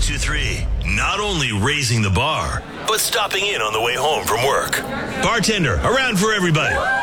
123. Not only raising the bar, but stopping in on the way home from work. Bartender, around for everybody.